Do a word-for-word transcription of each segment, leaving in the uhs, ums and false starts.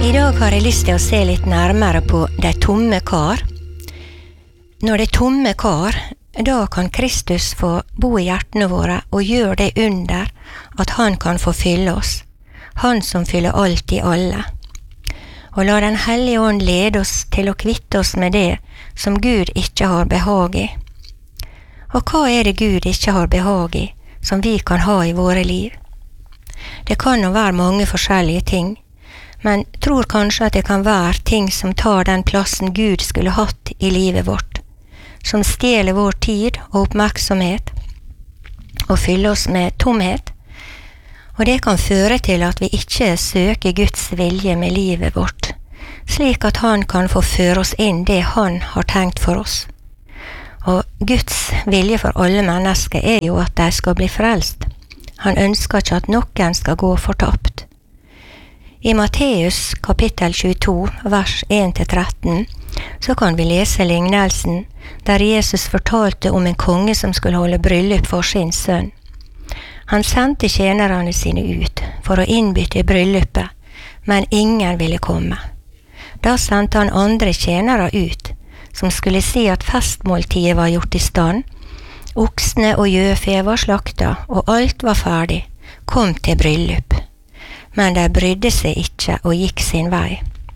I dag har jeg lyst til å se litt nærmere på de tomme kar. Når det er tomme kar, da kan Kristus få bo i hjertene våre og gjøre det under at han kan få fylle oss, han som fyller alt i alle. Og la den hellige ånd lede oss til å kvitte oss med det som Gud ikke har behag i. Og hva er det Gud ikke har behag i, som vi kan ha i våre liv? Det kan jo være mange forskjellige ting, men tror kanskje at det kan være ting som tar den plassen Gud skulle hatt i livet vårt, som stjeler vår tid og oppmerksomhet, og fyller oss med tomhet. Og det kan føre til at vi ikke søker Guds vilje med livet vårt, slik at han kan få føre oss inn det han har tenkt for oss. Og Guds vilje for alle mennesker er jo at de skal bli frelst. Han ønsker ikke at noen skal gå fortapt. I Matteus kapittel tjueto, vers en til tretten, så kan vi lese lignelsen der Jesus fortalte om en konge som skulle holde bryllup for sin sønn. Han sendte tjenerne sine ut for å innbytte bryllupet, men ingen ville komme. Da sendte han andre tjenere ut, som skulle si at festmåltidet var gjort i stand, oksene og gjøfe var slakta, og alt var ferdig, kom til bryllup. Men de brydde seg ikke og gikk sin vei.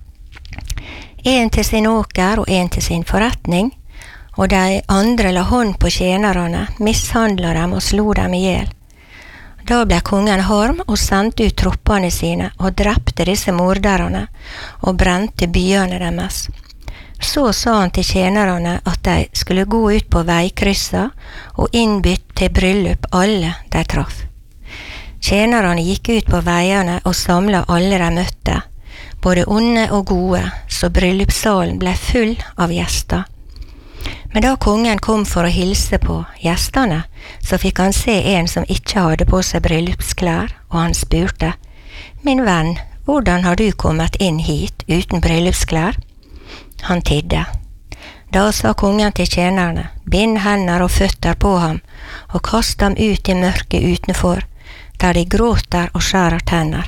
En til sin åker og en til sin forretning, og de andre la hånd på tjenerne, mishandla dem og slo dem ihjel. Da ble kongen harm og sendte ut troppene sine og drepte disse morderne og brente byene deres. Så sa han til tjenerne at de skulle gå ut på veikryssa og innbytte til bryllup alle de traff. Tjenerne gikk ut på veiene og samlet alle de møtte, både onde og gode, så bryllupssalen ble full av gjester. Men da kongen kom for å hilse på gjestene, så fikk han se en som ikke hadde på seg bryllupsklær, og han spurte: «Min venn, hvordan har du kommet inn hit uten bryllupsklær?» Han tidde. Da sa kongen til tjenerne: «Bind hender og føtter på ham, og kast ham ut i mørket utenfor, der de gråter og skjærer tenner.»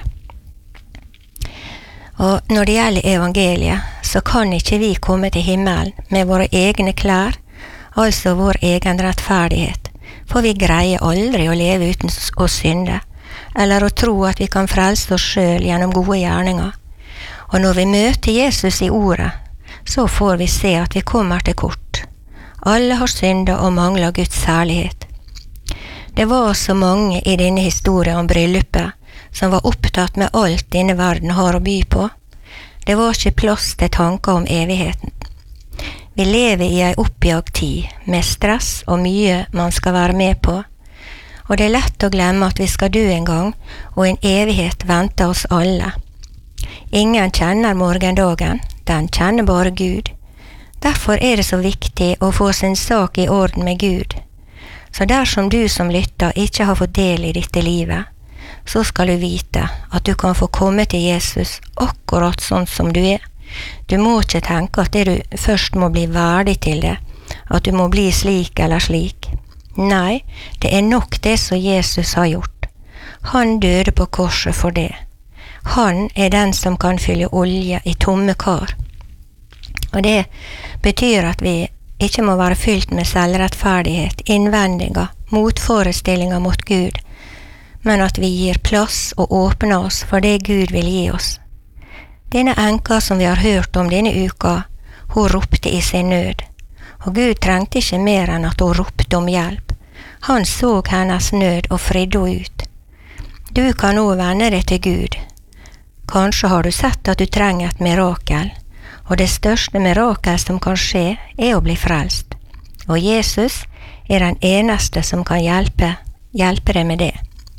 Og når det gjelder evangeliet, så kan ikke vi komme til himmelen med våre egne klær, altså vår egen rettferdighet, for vi greier aldri å leve uten å synde, eller å tro at vi kan frelse oss selv gjennom gode gjerninger. Og når vi møter Jesus i ordet, så får vi se at vi kommer til kort. Alle har syndet og mangler Guds herlighet. Det var så mange i denne historien om bryllupet som var opptatt med alt denne verden har å by på. Det var ikke plass til tanker om evigheten. Vi lever i ei oppjagt tid, med stress og mye man skal være med på. Og det er lett å glemme at vi skal dø en gang, og en evighet venter oss alle. Ingen kjenner morgendagen, den kjenner bare Gud. Derfor er det så viktig å få sin sak i orden med Gud. Så dersom du som lytter ikke har fått del i dette livet, så skal du vite at du kan få komme til Jesus akkurat sånn som du er. Du må ikke tenke at du først må bli verdig til det, at du må bli slik eller slik. Nei, det er nok det som Jesus har gjort. Han døde på korset for det. Han er den som kan fylle olje i tomme kar. Og det betyr at vi ikke må være fylt med selvrettferdighet, innvendinger, motforestillinger mot Gud, men at vi gir plass og åpner oss for det Gud vil gi oss. Denne enka som vi har hørt om denne uka, hun ropte i sin nød, og Gud trengte ikke mer enn at hun ropte om hjelp. Han så hennes nød og fridde henne ut. Du kan nå vende deg til Gud. Kanskje har du sett at du trenger et mirakel, og det største mirakel som kan skje er å bli frelst. Og Jesus er den eneste som kan hjelpe, hjelpe deg med det.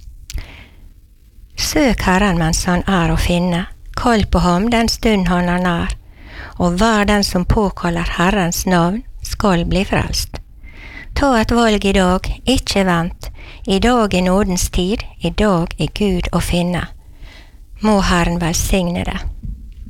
Søk Herren mens han er å finne, kall på ham den stund han er nær, og hver den som påkaller Herrens navn skal bli frelst. Ta et valg i dag, ikke vent, i dag er nådens tid, i dag er Gud å finne. Må Herren velsigne deg.